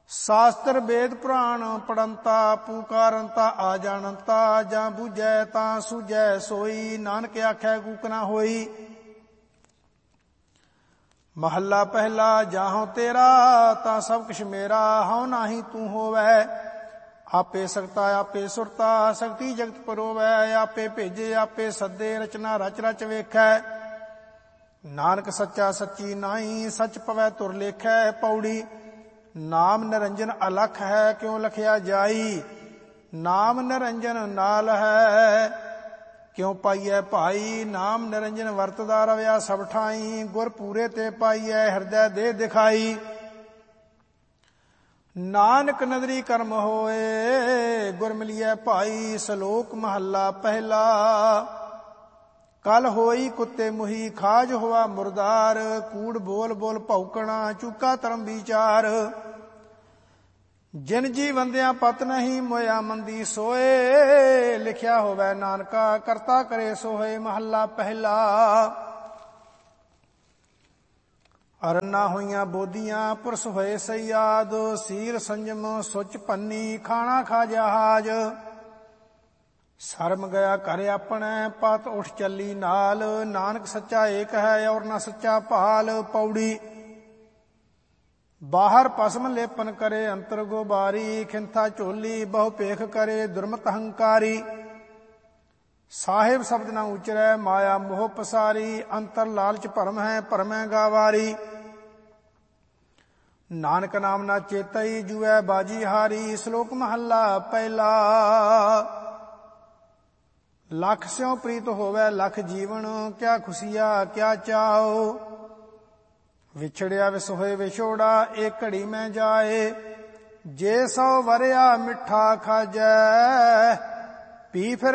शास्त्र वेद पुराण पढ़ंता पुकारंता आ जानता जां बुझै तां सूझै सोई नानक आखै कूक ना होई। महला पहला जाहों तेरा तां सब किश मेरा हऊँ नाही तू होवै। आपे सकता आपे सुरता शक्ति जगत परोवै। आपे भेजे आपे सदे रचना रच रच वेखै। नानक सच्चा सच्ची नाई सच पवै तुर लेखै। पौड़ी नाम निरंजन अलख है क्यों लखिया जाई। नाम निरंजन नाल है क्यों पाइयै भाई। नाम निरंजन वरतदा रविया सब ठाई। गुर पूरे ते पाइयै हृदय दे दिखाई। नानक नदरी कर्म होए गुर मिलियै भाई। सलोक महला पहला कल होई कुत्ते मुही खाज हुआ मुरदार। कूड़ बोल बोल भौकणा चूका धर्म विचार। जिन जी वंदिया पत नहीं मोया मंदी सोए। लिखिया होवै नानका करता करे सोहे। महला पहला अरना होइया बोधियां पुरस होए सयाद। सील संजम सुच पन्नी खाना खा जहाज। शर्म गया घर अपने पत उठ चली नाल। नानक सच्चा एक है और न सच्चा भाल। पौड़ी बाहर पसम लेपन करे अंतर गोबारी। खिंथा चोली बहु पेख करे दुर्मत हंकारी। साहिब शब्द न उचरै माया मोह पसारी। अंतर लालच भरम है भरमै गावारी। नानक नाम ना चेतई जुए बाजी हारी। श्लोक महला पहला लख स्यों प्रीत होवे लख जीवन। क्या खुशिया क्या चाओ। विछड़िया विसोए विछोड़ा एक घड़ी में जाए। जे सौ वरिया मिठा खाजै पी फिर